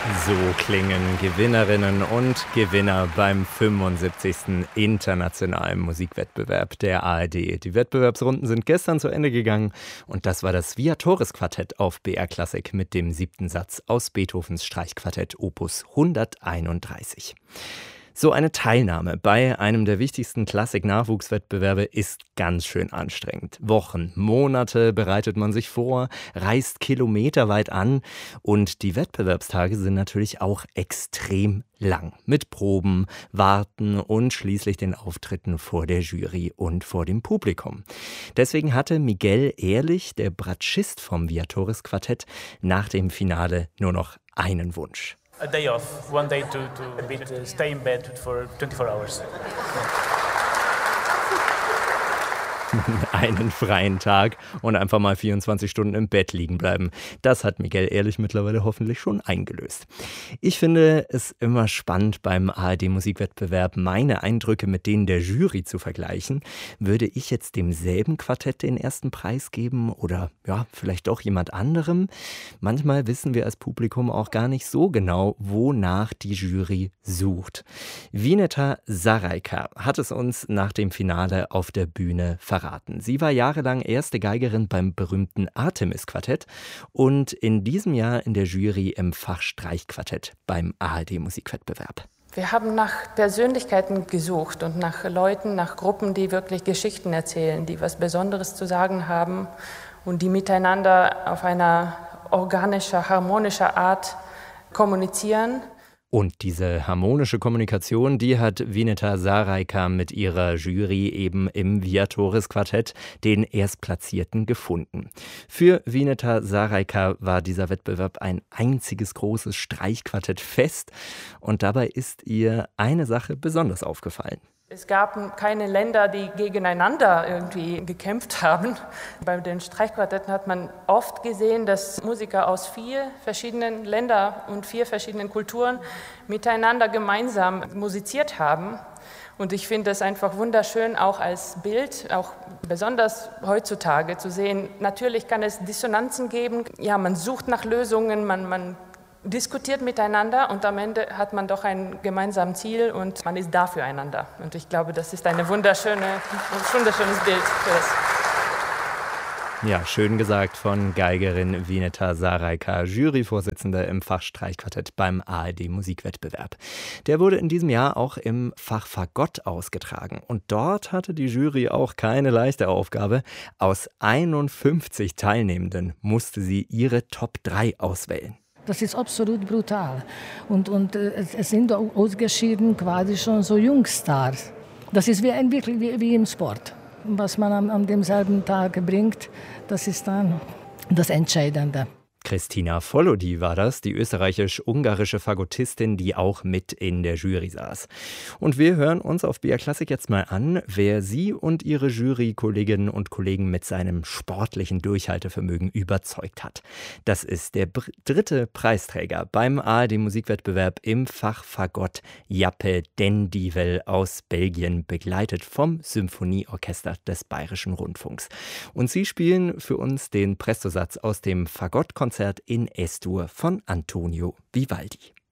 So klingen Gewinnerinnen und Gewinner beim 75. Internationalen Musikwettbewerb der ARD. Die Wettbewerbsrunden sind gestern zu Ende gegangen und das war das Viatoris-Quartett auf BR Classic mit dem 7. Satz aus Beethovens Streichquartett Opus 131. So eine Teilnahme bei einem der wichtigsten Klassik-Nachwuchswettbewerbe ist ganz schön anstrengend. Wochen, Monate bereitet man sich vor, reist kilometerweit an und die Wettbewerbstage sind natürlich auch extrem lang. Mit Proben, Warten und schließlich den Auftritten vor der Jury und vor dem Publikum. Deswegen hatte Miguel Ehrlich, der Bratschist vom Viatoris-Quartett, nach dem Finale nur noch einen Wunsch. A day off, one day to stay in bed for 24 hours. Einen freien Tag und einfach mal 24 Stunden im Bett liegen bleiben. Das hat Miguel Ehrlich mittlerweile hoffentlich schon eingelöst. Ich finde es immer spannend, beim ARD-Musikwettbewerb meine Eindrücke mit denen der Jury zu vergleichen. Würde ich jetzt demselben Quartett den ersten Preis geben oder ja, vielleicht doch jemand anderem? Manchmal wissen wir als Publikum auch gar nicht so genau, wonach die Jury sucht. Vineta Sarajka hat es uns nach dem Finale auf der Bühne verraten. Sie war jahrelang erste Geigerin beim berühmten Artemis-Quartett und in diesem Jahr in der Jury im Fach Streichquartett beim ARD-Musikwettbewerb. Wir haben nach Persönlichkeiten gesucht und nach Leuten, nach Gruppen, die wirklich Geschichten erzählen, die was Besonderes zu sagen haben und die miteinander auf einer organischen, harmonischen Art kommunizieren. Und diese harmonische Kommunikation, die hat Vineta Sarajka mit ihrer Jury eben im Viatoris-Quartett, den Erstplatzierten, gefunden. Für Vineta Sarajka war dieser Wettbewerb ein einziges großes Streichquartettfest und dabei ist ihr eine Sache besonders aufgefallen. Es gab keine Länder, die gegeneinander irgendwie gekämpft haben. Bei den Streichquartetten hat man oft gesehen, dass Musiker aus 4 verschiedenen Ländern und 4 verschiedenen Kulturen miteinander gemeinsam musiziert haben. Und ich finde es einfach wunderschön, auch als Bild, auch besonders heutzutage zu sehen. Natürlich kann es Dissonanzen geben. Ja, man sucht nach Lösungen, man diskutiert miteinander und am Ende hat man doch ein gemeinsames Ziel und man ist da füreinander. Und ich glaube, das ist ein wunderschönes Bild für das. Ja, schön gesagt von Geigerin Vineta Sarajka, Juryvorsitzende im Fach Streichquartett beim ARD-Musikwettbewerb. Der wurde in diesem Jahr auch im Fach Fagott ausgetragen. Und dort hatte die Jury auch keine leichte Aufgabe. Aus 51 Teilnehmenden musste sie ihre Top 3 auswählen. Das ist absolut brutal. Und es sind ausgeschieden quasi schon so Jungstars. Das ist wirklich wie im Sport. Was man an demselben Tag bringt, das ist dann das Entscheidende. Christina Follody war das, die österreichisch-ungarische Fagottistin, die auch mit in der Jury saß. Und wir hören uns auf BR Classic jetzt mal an, wer sie und ihre Jurykolleginnen und Kollegen mit seinem sportlichen Durchhaltevermögen überzeugt hat. Das ist der 3. Preisträger beim ARD-Musikwettbewerb im Fach Fagott, Jappe Dendivel aus Belgien, begleitet vom Symphonieorchester des Bayerischen Rundfunks. Und sie spielen für uns den Prestosatz aus dem Fagottkonzert in Es-Dur von Antonio Vivaldi.